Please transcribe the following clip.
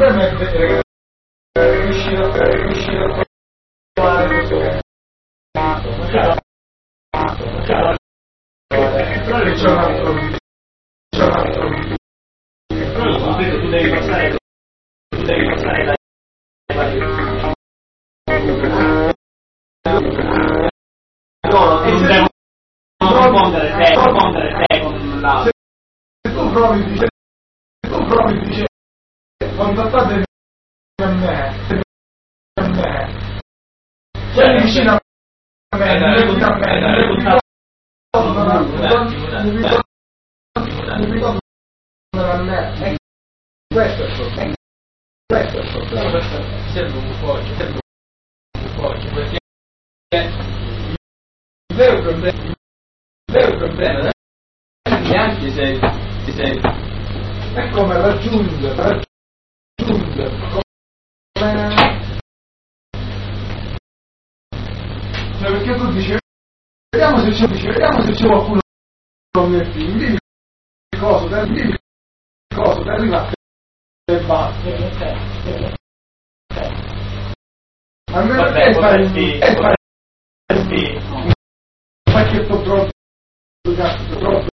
problema è riuscire a trovare c'è un altro tu devi passare loro non devono rispondere te con l'altro. Se tu provi dice contattate a me quelli vicino a me non mi questo è il problema. Serve un po', perché il vero problema neanche se è come raggiungere cioè perché tu dici vediamo se c'è qualcuno dimmi cosa ti arriva e basta. Almeno te fai un pacchetto troppo